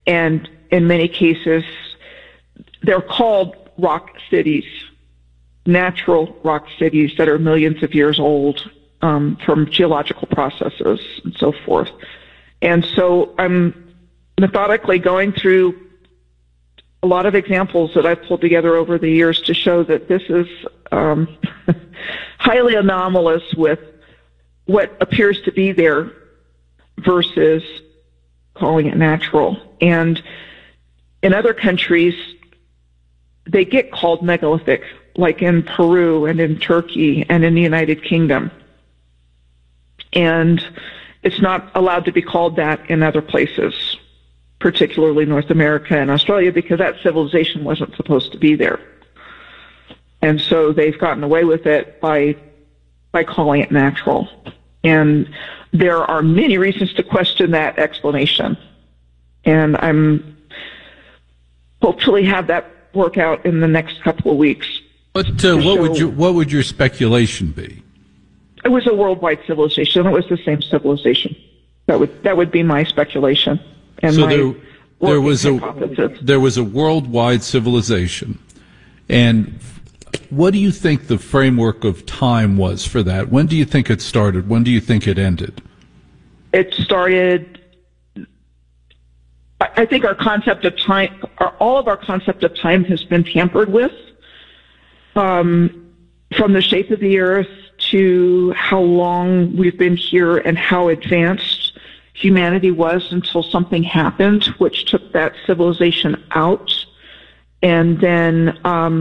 And in many cases, they're called rock cities, natural rock cities that are millions of years old from geological processes and so forth. And so I'm methodically going through a lot of examples that I've pulled together over the years to show that this is highly anomalous with what appears to be there versus calling it natural. And in other countries, they get called megalithic, like in Peru and in Turkey and in the United Kingdom. And it's not allowed to be called that in other places, particularly North America and Australia, because that civilization wasn't supposed to be there. And so they've gotten away with it by calling it natural. And there are many reasons to question that explanation. And I'm hopefully have that work out in the next couple of weeks. But what would your speculation be? It was a worldwide civilization. It was the same civilization. That would be my speculation. And so there was a worldwide civilization. And what do you think the framework of time was for that? When do you think it started? When do you think it ended? It started, I think our concept of time, all of our concept of time has been tampered with, from the shape of the earth to how long we've been here and how advanced humanity was until something happened, which took that civilization out. And then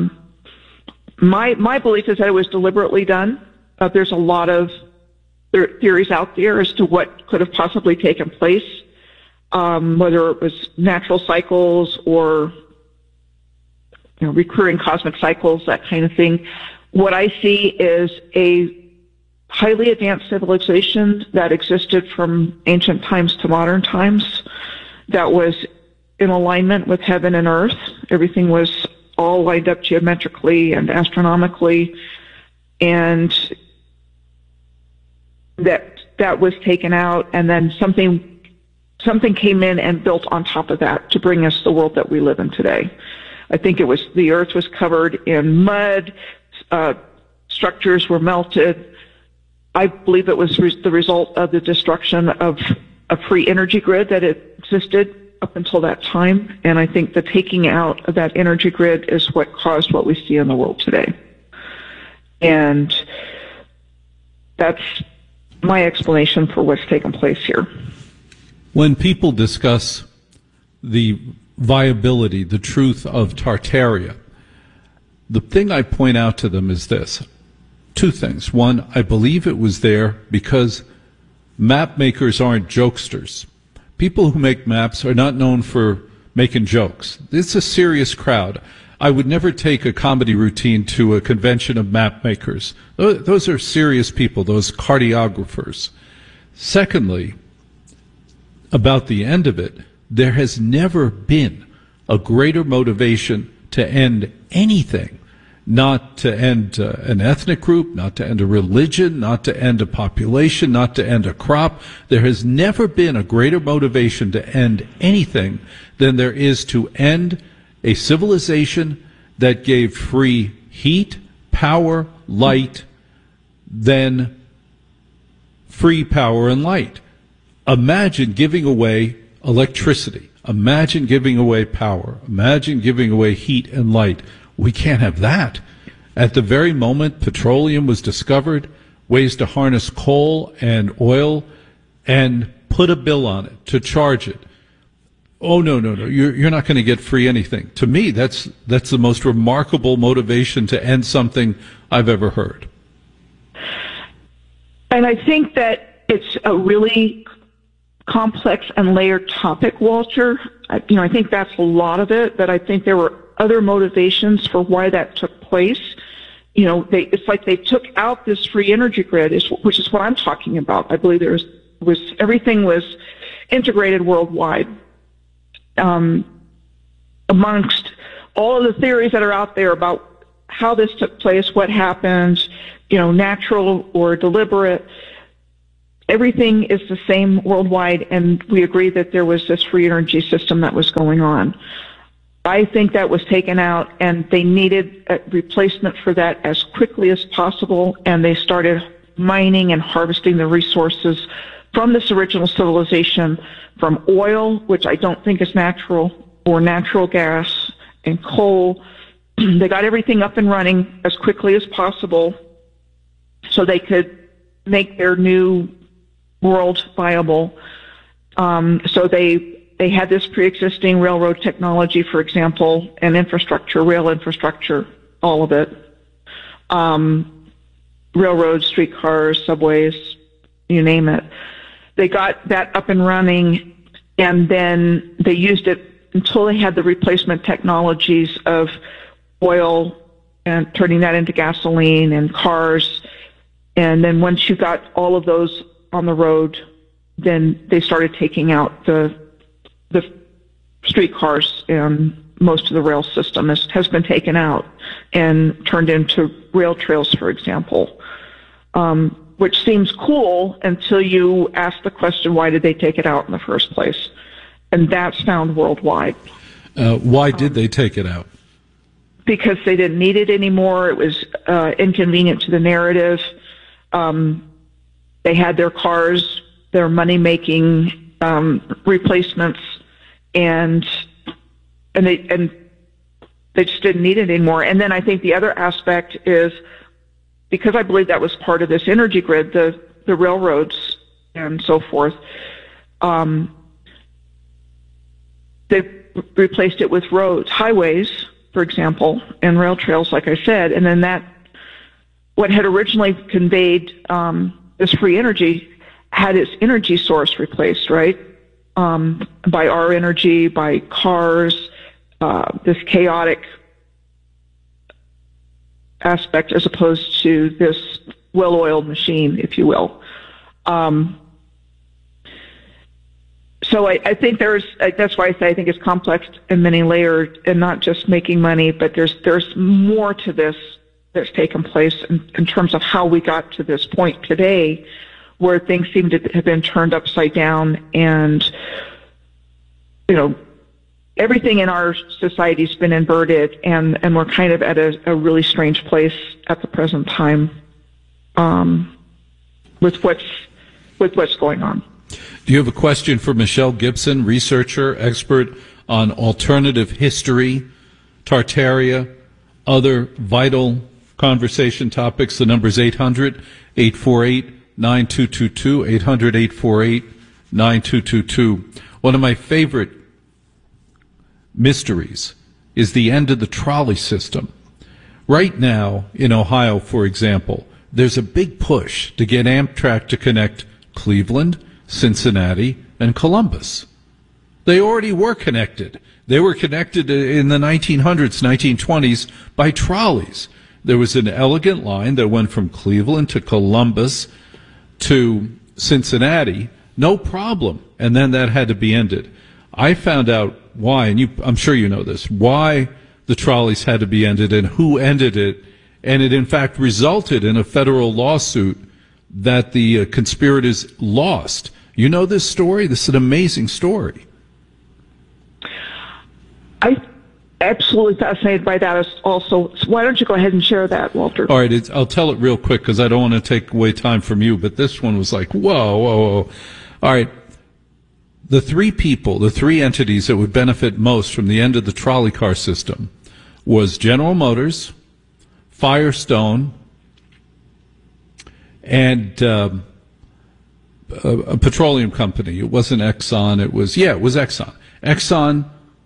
my belief is that it was deliberately done. There's a lot of theories out there as to what could have possibly taken place, whether it was natural cycles or recurring cosmic cycles, that kind of thing. What I see is a highly advanced civilization that existed from ancient times to modern times that was in alignment with heaven and earth. Everything was all lined up geometrically and astronomically, and that was taken out, and then something came in and built on top of that to bring us the world that we live in today. I think the earth was covered in mud, structures were melted. I believe it was the result of the destruction of a free energy grid that existed up until that time, and I think the taking out of that energy grid is what caused what we see in the world today. And that's my explanation for what's taken place here. When people discuss the viability, the truth of Tartaria, the thing I point out to them is this. Two things. One, I believe it was there because map makers aren't jokesters. People who make maps are not known for making jokes. It's a serious crowd. I would never take a comedy routine to a convention of map makers. Those are serious people, those cartographers. Secondly, about the end of it, there has never been a greater motivation to end anything. Not to end an ethnic group, not to end a religion, not to end a population, not to end a crop. There has never been a greater motivation to end anything than there is to end a civilization that gave free heat, power, light, then free power and light. Imagine giving away electricity. Imagine giving away power. Imagine giving away heat and light. We can't have that. At the very moment petroleum was discovered, ways to harness coal and oil and put a bill on it to charge it. Oh, no. You're not going to get free anything. To me, that's the most remarkable motivation to end something I've ever heard. And I think that it's a really complex and layered topic, Walter. I think that's a lot of it, but I think there were other motivations for why that took place. It's like they took out this free energy grid, which is what I'm talking about. I believe everything was integrated worldwide. Amongst all of the theories that are out there about how this took place, what happened, natural or deliberate, everything is the same worldwide, and we agree that there was this free energy system that was going on. I think that was taken out, and they needed a replacement for that as quickly as possible, and they started mining and harvesting the resources from this original civilization, from oil, which I don't think is natural, or natural gas and coal. They got everything up and running as quickly as possible so they could make their new world viable. So they had this pre-existing railroad technology, for example, and infrastructure, rail infrastructure, all of it. Railroads, streetcars, subways, you name it. They got that up and running, and then they used it until they had the replacement technologies of oil and turning that into gasoline and cars. And then once you got all of those on the road, then they started taking out the streetcars, and most of the rail system has been taken out and turned into rail trails, for example, which seems cool until you ask the question, why did they take it out in the first place? And that's found worldwide. Why did they take it out? Because they didn't need it anymore. It was inconvenient to the narrative. They had their cars, their money-making replacements, and they just didn't need it anymore. And then I think the other aspect is, because I believe that was part of this energy grid, the railroads and so forth, they replaced it with roads, highways, for example, and rail trails, like I said, and then what had originally conveyed this free energy had its energy source replaced, right? By our energy, by cars, this chaotic aspect, as opposed to this well-oiled machine, if you will. So I think that's why I say I think it's complex and many layered, and not just making money, but there's more to this that's taken place in terms of how we got to this point today, where things seem to have been turned upside down, and everything in our society's been inverted, and we're kind of at a really strange place at the present time with what's going on. Do you have a question for Michelle Gibson, researcher, expert on alternative history, Tartaria, other vital conversation topics? The number is 800-848-9222, 800-848-9222. One of my favorite mysteries is the end of the trolley system. Right now, in Ohio, for example, there's a big push to get Amtrak to connect Cleveland, Cincinnati, and Columbus. They already were connected. They were connected in the 1900s, 1920s by trolleys. There was an elegant line that went from Cleveland to Columbus to Cincinnati, no problem. And then that had to be ended. I found out why, and I'm sure you know this, why the trolleys had to be ended and who ended it. And it, in fact, resulted in a federal lawsuit that the conspirators lost. You know this story? This is an amazing story. I'm absolutely fascinated by that also. So why don't you go ahead and share that, Walter? All right, I'll tell it real quick because I don't want to take away time from you, but this one was like, whoa. All right, the three entities that would benefit most from the end of the trolley car system was General Motors, Firestone, and a petroleum company. It wasn't Exxon. It was Exxon. Exxon,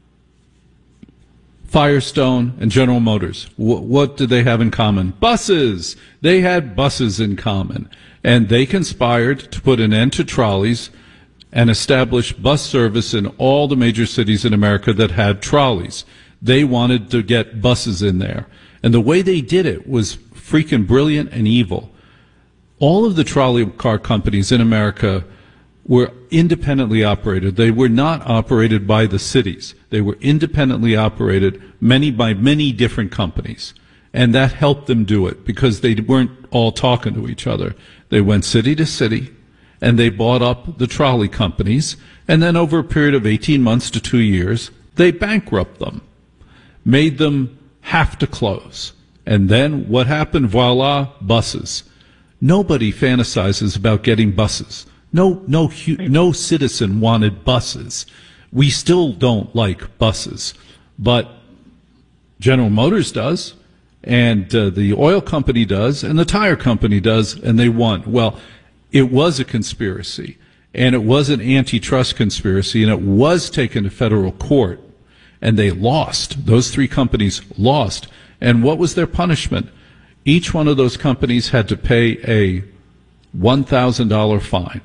Firestone, and General Motors. What did they have in common? Buses. They had buses in common. And they conspired to put an end to trolleys and establish bus service in all the major cities in America that had trolleys. They wanted to get buses in there. And the way they did it was freaking brilliant and evil. All of the trolley car companies in America were independently operated. They were not operated by the cities. They were independently operated, by many different companies. And that helped them do it because they weren't all talking to each other. They went city to city, and they bought up the trolley companies, and then over a period of 18 months to 2 years, they bankrupt them, made them have to close. And then what happened? Voila, buses. Nobody fantasizes about getting buses. No citizen wanted buses. We still don't like buses, but General Motors does, and the oil company does, and the tire company does, and they won. Well, it was a conspiracy, and it was an antitrust conspiracy, and it was taken to federal court, and they lost. Those three companies lost. And what was their punishment? Each one of those companies had to pay a $1,000 fine.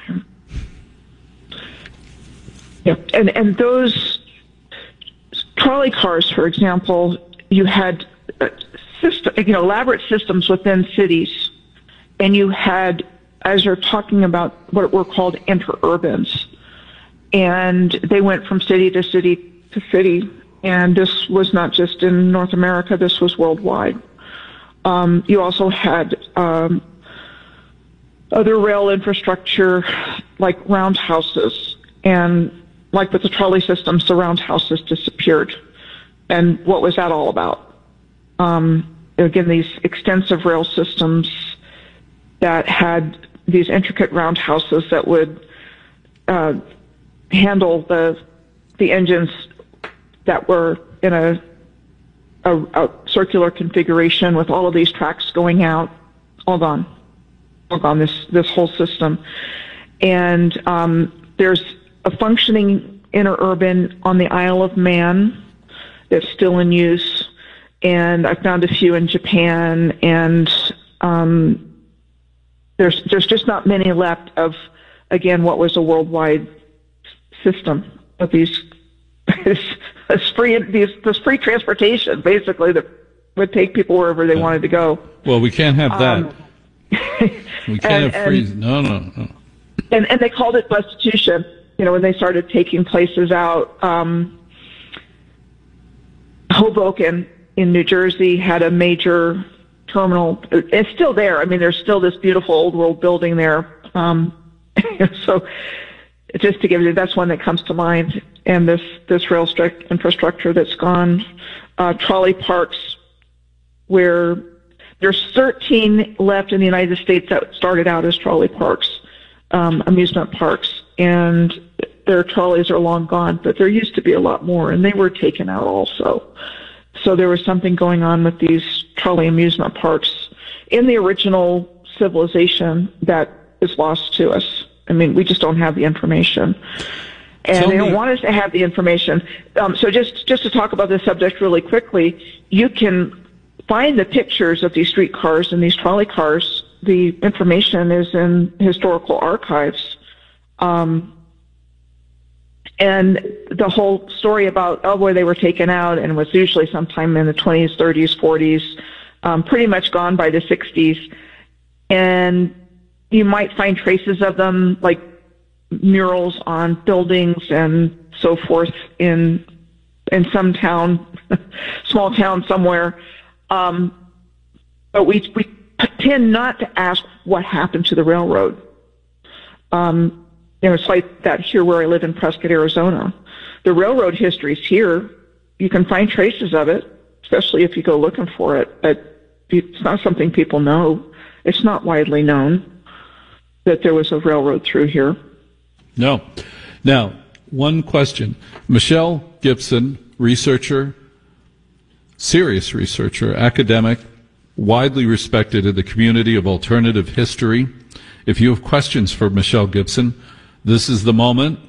Yeah, and those trolley cars, for example, you had elaborate systems within cities, and you had, as you're talking about, what were called interurbans, and they went from city to city to city, and this was not just in North America, this was worldwide. You also had other rail infrastructure like roundhouses, and like with the trolley systems, the roundhouses disappeared. And what was that all about? Again, these extensive rail systems that had these intricate roundhouses that would handle the engines that were in a circular configuration with all of these tracks going out, all gone, this whole system. And there's a functioning interurban on the Isle of Man that's still in use, and I found a few in Japan, and there's just not many left of, again, what was a worldwide system of these this free transportation, basically, that would take people wherever they wanted to go. Well, we can't have that. We can't have free. No. And they called it bustitution. When they started taking places out. Hoboken in New Jersey had a major terminal. It's still there. I mean, there's still this beautiful old world building there. So just to give you, that's one that comes to mind. And this rail infrastructure that's gone. Trolley parks, where there's 13 left in the United States that started out as trolley parks, amusement parks, and their trolleys are long gone, but there used to be a lot more, and they were taken out also. So there was something going on with these trolley amusement parks in the original civilization that is lost to us. I mean, we just don't have the information. And they don't want us to have the information. So just to talk about this subject really quickly, you can find the pictures of these streetcars and these trolley cars. The information is in historical archives. And the whole story about, where they were taken out, and was usually sometime in the 20s, 30s, 40s, pretty much gone by the 60s. And you might find traces of them, like murals on buildings and so forth in some town, small town somewhere. But we tend not to ask what happened to the railroad. It's like that here where I live in Prescott, Arizona. The railroad history is here. You can find traces of it, especially if you go looking for it. But it's not something people know. It's not widely known that there was a railroad through here. No. Now, one question. Michelle Gibson, researcher, serious researcher, academic, widely respected in the community of alternative history. If you have questions for Michelle Gibson, this is the moment.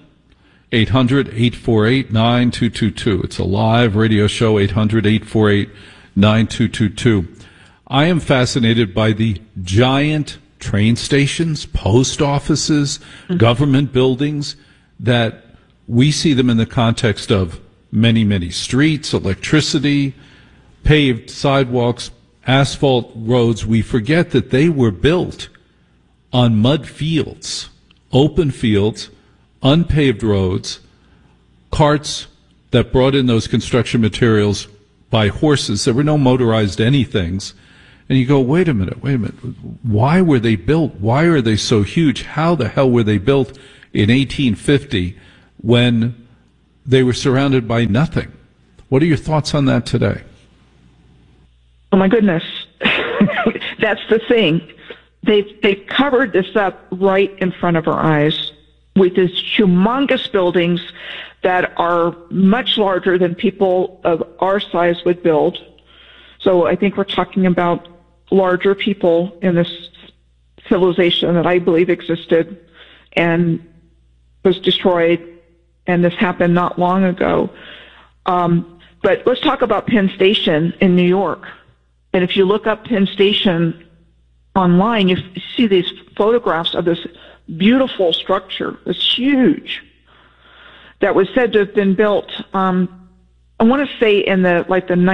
800-848-9222. It's a live radio show, 800-848-9222. I am fascinated by the giant train stations, post offices, government buildings, that we see them in the context of many, many streets, electricity, paved sidewalks, asphalt roads. We forget that they were built on mud fields, open fields, unpaved roads, carts that brought in those construction materials by horses. There were no motorized anythings. And you go, wait a minute. Why were they built? Why are they so huge? How the hell were they built in 1850 when they were surrounded by nothing? What are your thoughts on that today? Oh my goodness. That's the thing. They've covered this up right in front of our eyes with these humongous buildings that are much larger than people of our size would build. So I think we're talking about larger people in this civilization that I believe existed and was destroyed, and this happened not long ago. But let's talk about Penn Station in New York. And if you look up Penn Station online, you see these photographs of this beautiful structure. It's huge. That was said to have been built, I want to say in the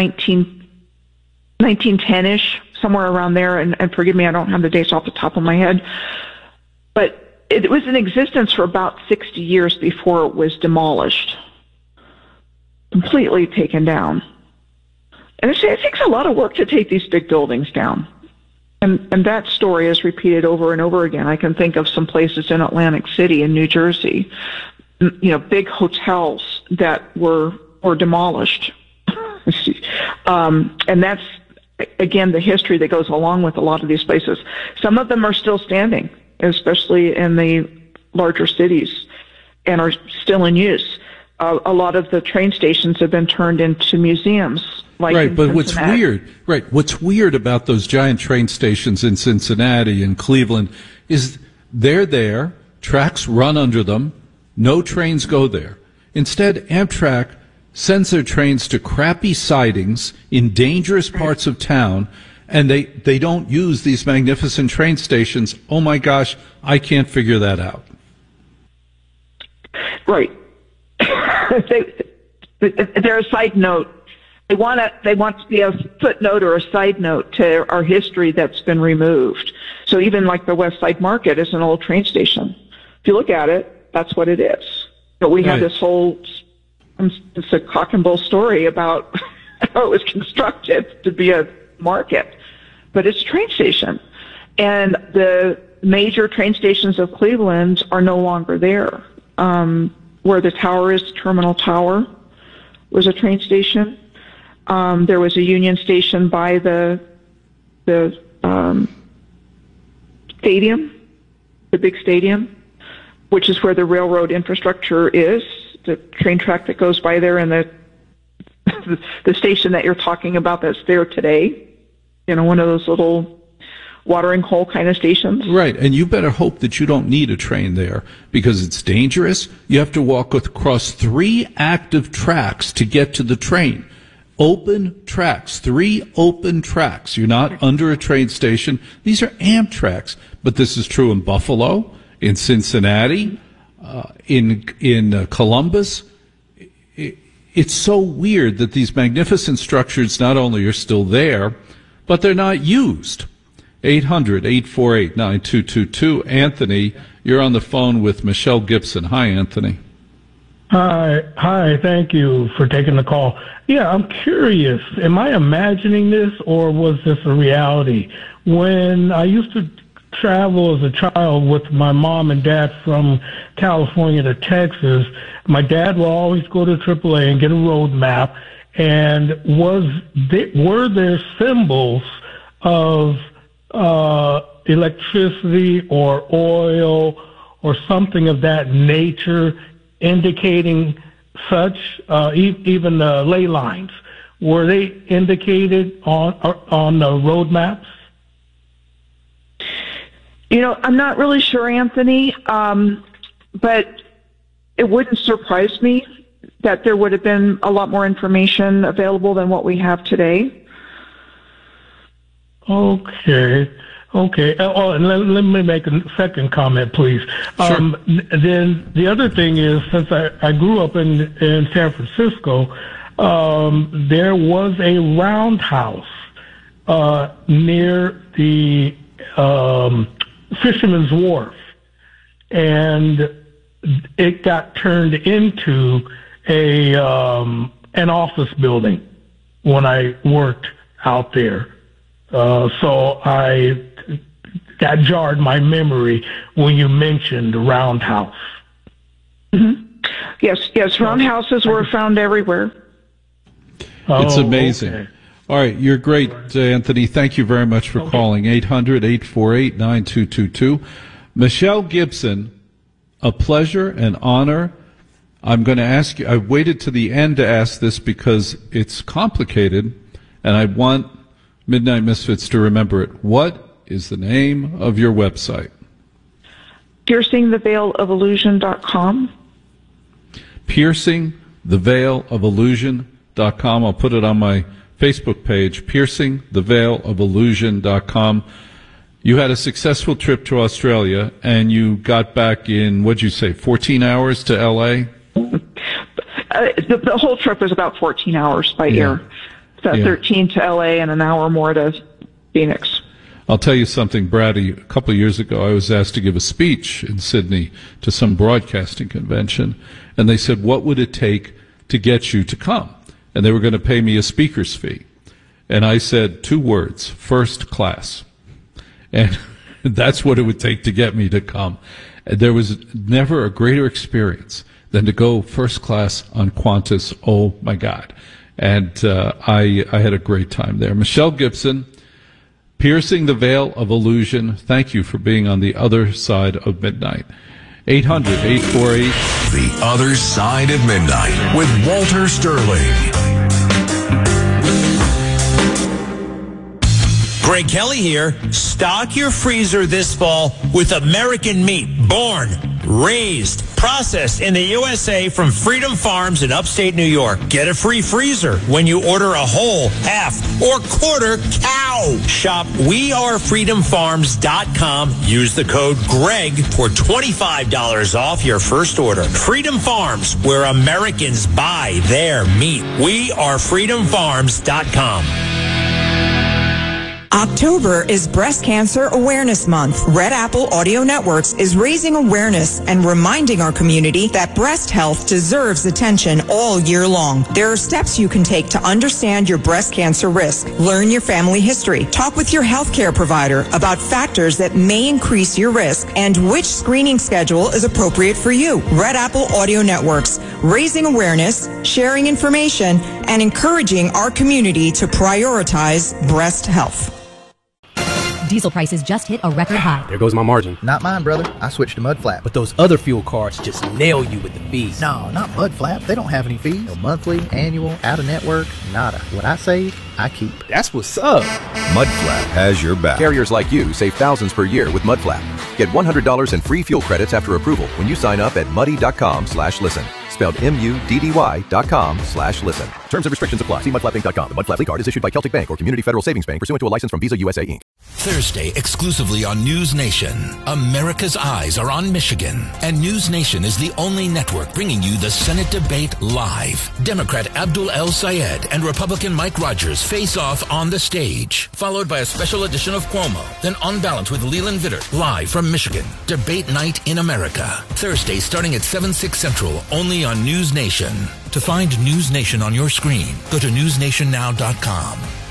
1910-ish, somewhere around there, and forgive me, I don't have the dates off the top of my head. But it was in existence for about 60 years before it was demolished, completely taken down. And it takes a lot of work to take these big buildings down. And that story is repeated over and over again. I can think of some places in Atlantic City in New Jersey, big hotels that were demolished. And that's, again, the history that goes along with a lot of these places. Some of them are still standing, especially in the larger cities, and are still in use. A lot of the train stations have been turned into museums. Right, but what's weird about those giant train stations in Cincinnati and Cleveland is they're there, tracks run under them, no trains go there. Instead, Amtrak sends their trains to crappy sidings in dangerous parts of town, and they don't use these magnificent train stations. Oh my gosh, I can't figure that out. Right. They're a side note. They want to be a footnote or a side note to our history that's been removed. So even like the West Side Market is an old train station. If you look at it, that's what it is. But we have this whole, it's a cock and bull story about how it was constructed to be a market. But it's a train station. And the major train stations of Cleveland are no longer there. Where the tower is, Terminal Tower, was a train station. There was a Union Station by the stadium, the big stadium, which is where the railroad infrastructure is, the train track that goes by there, and the station that you're talking about that's there today, one of those little watering hole kind of stations. Right, and you better hope that you don't need a train there because it's dangerous. You have to walk across 3 active tracks to get to the train. Open tracks, 3 open tracks. You're not under a train station. These are Amtraks, but this is true in Buffalo, in Cincinnati, in Columbus. It's so weird that these magnificent structures not only are still there, but they're not used. 800-848-9222. Anthony, you're on the phone with Michelle Gibson. Hi, Anthony. Hi. Thank you for taking the call. Yeah, I'm curious. Am I imagining this, or was this a reality? When I used to travel as a child with my mom and dad from California to Texas, my dad will always go to AAA and get a road map. And were there symbols of electricity or oil or something of that nature indicating such, even ley lines? Were they indicated on the road maps? I'm not really sure, Anthony, but it wouldn't surprise me that there would have been a lot more information available than what we have today. Okay. Oh, and let me make a second comment, please. Sure. Then the other thing is, since I grew up in San Francisco, there was a roundhouse near the Fisherman's Wharf, and it got turned into an office building when I worked out there. So that jarred my memory when you mentioned Roundhouse. Mm-hmm. Yes, roundhouses were found everywhere. It's amazing. Okay. All right, you're great, Anthony. Thank you very much for calling. 800-848-9222. Michelle Gibson, a pleasure and honor. I'm going to ask you, I waited to the end to ask this because it's complicated, and I want Midnight Misfits to remember it. What is the name of your website? PiercingTheVeilOfIllusion.com. PiercingTheVeilOfIllusion.com. I'll put it on my Facebook page, PiercingTheVeilOfIllusion.com. You had a successful trip to Australia, and you got back in, what'd you say, 14 hours to L.A.? The whole trip was about 14 hours by air. So 13 to L.A. and an hour more to Phoenix. I'll tell you something, Brady. A couple of years ago, I was asked to give a speech in Sydney to some broadcasting convention, and they said, what would it take to get you to come? And they were going to pay me a speaker's fee. And I said 2 words, first class. And that's what it would take to get me to come. There was never a greater experience than to go first class on Qantas. Oh, my God. And I had a great time there. Michelle Gibson, Piercing the Veil of Illusion, thank you for being on the other side of midnight. 800-848. The Other Side of Midnight with Walter Sterling. Greg Kelly here. Stock your freezer this fall with American meat, born, raised, processed in the USA from Freedom Farms in upstate New York. Get a free freezer when you order a whole, half, or quarter cow. Shop wearefreedomfarms.com. Use the code GREG for $25 off your first order. Freedom Farms, where Americans buy their meat. wearefreedomfarms.com. October is Breast Cancer Awareness Month. Red Apple Audio Networks is raising awareness and reminding our community that breast health deserves attention all year long. There are steps you can take to understand your breast cancer risk. Learn your family history. Talk with your healthcare provider about factors that may increase your risk and which screening schedule is appropriate for you. Red Apple Audio Networks, raising awareness, sharing information, and encouraging our community to prioritize breast health. Diesel prices just hit a record high. There goes my margin. Not mine, brother. I switched to Mudflap. But those other fuel cards just nail you with the fees. No, not Mudflap. They don't have any fees. No monthly, annual, out-of-network, nada. What I save, I keep. That's what's up. Mudflap has your back. Carriers like you save thousands per year with Mudflap. Get $100 in free fuel credits after approval when you sign up at muddy.com/listen. Spelled MUDDY.com/listen. Terms and restrictions apply. See mudflappinc.com. The Mudflap card is issued by Celtic Bank or Community Federal Savings Bank pursuant to a license from Visa USA Inc. Thursday, exclusively on News Nation, America's eyes are on Michigan, and News Nation is the only network bringing you the Senate debate live. Democrat Abdul El Sayed and Republican Mike Rogers face off on the stage, followed by a special edition of Cuomo, then On Balance with Leland Vittert, live from Michigan. Debate night in America. Thursday, starting at 7/6 Central, only on News Nation. To find News Nation on your screen, go to newsnationnow.com.